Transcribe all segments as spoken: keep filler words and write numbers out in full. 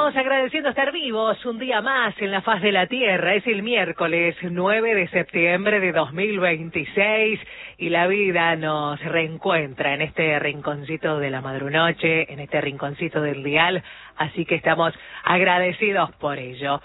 Estamos agradeciendo estar vivos un día más en la faz de la Tierra. Es el miércoles nueve de septiembre de dos mil veintiséis y la vida nos reencuentra en este rinconcito de la madrunoche, en este rinconcito del dial, así que estamos agradecidos por ello.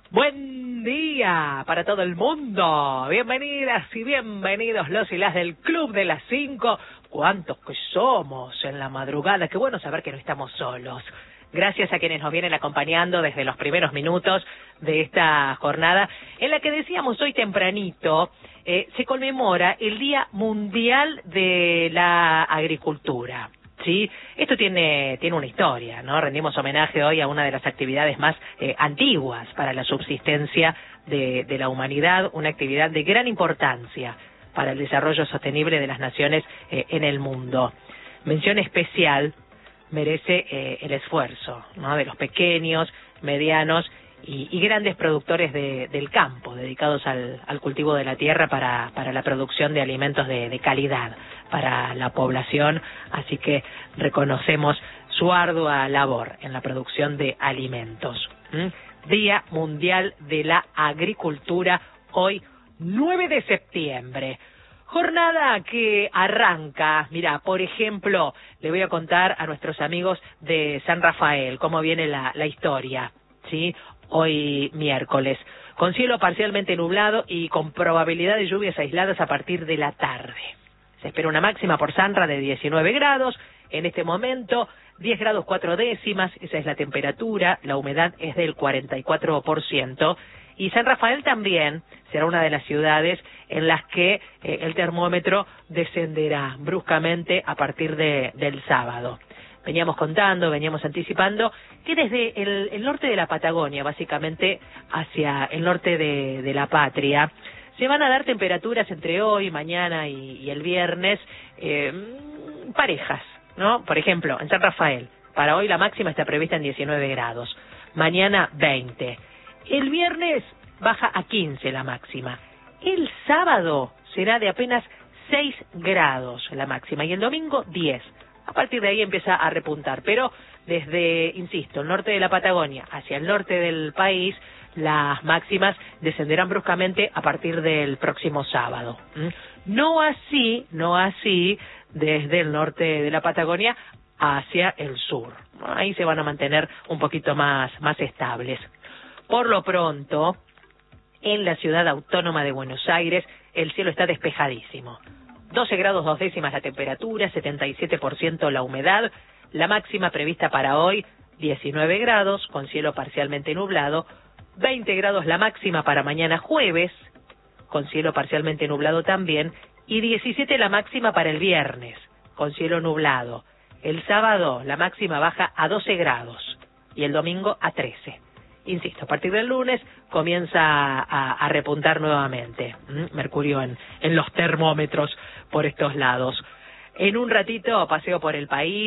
Buen día para todo el mundo. Bienvenidas y bienvenidos los y las del Club de las Cinco. ¿Cuántos que somos en la madrugada? Qué bueno saber que no estamos solos. Gracias a quienes nos vienen acompañando desde los primeros minutos de esta jornada, en la que decíamos hoy tempranito, eh, se conmemora el Día Mundial de la Agricultura. ¿Sí? Esto tiene, tiene una historia, ¿no? Rendimos homenaje hoy a una de las actividades más eh, antiguas para la subsistencia de, de la humanidad, una actividad de gran importancia para el desarrollo sostenible de las naciones eh, en el mundo. Mención especial merece eh, el esfuerzo, ¿no?, de los pequeños, medianos y, y grandes productores de, del campo, dedicados al, al cultivo de la tierra para, para la producción de alimentos de, de calidad para la población, así que reconocemos su ardua labor en la producción de alimentos. ¿Mm? Día Mundial de la Agricultura, hoy nueve de septiembre. Jornada que arranca, mira, por ejemplo, le voy a contar a nuestros amigos de San Rafael cómo viene la, la historia, ¿sí? Hoy miércoles, con cielo parcialmente nublado y con probabilidad de lluvias aisladas a partir de la tarde. Se espera una máxima por Sanra de diecinueve grados, en este momento diez grados cuatro décimas, esa es la temperatura, la humedad es del cuarenta y cuatro por ciento, y San Rafael también será una de las ciudades en las que eh, el termómetro descenderá bruscamente a partir de, del sábado. Veníamos contando, veníamos anticipando que desde el, el norte de la Patagonia, básicamente hacia el norte de, de la patria, se van a dar temperaturas entre hoy, mañana y, y el viernes eh, parejas, ¿no? Por ejemplo, en San Rafael, para hoy la máxima está prevista en diecinueve grados, mañana veinte. El viernes baja a quince la máxima. El sábado será de apenas seis grados la máxima y el domingo diez. A partir de ahí empieza a repuntar, pero desde, insisto, el norte de la Patagonia hacia el norte del país, las máximas descenderán bruscamente a partir del próximo sábado. No así, no así desde el norte de la Patagonia hacia el sur. Ahí se van a mantener un poquito más, más estables. Por lo pronto, en la ciudad autónoma de Buenos Aires, el cielo está despejadísimo. doce grados dos décimas la temperatura, setenta y siete por ciento la humedad, la máxima prevista para hoy, diecinueve grados, con cielo parcialmente nublado, veinte grados la máxima para mañana jueves, con cielo parcialmente nublado también, y diecisiete la máxima para el viernes, con cielo nublado. El sábado la máxima baja a doce grados y el domingo a trece. Insisto, a partir del lunes comienza a, a repuntar nuevamente. ¿Mm? Mercurio en, en los termómetros por estos lados. En un ratito paseo por el país.